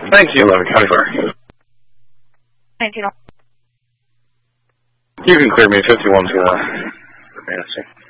1911 County Fire. 1911. You can clear me 51 to Fantasy.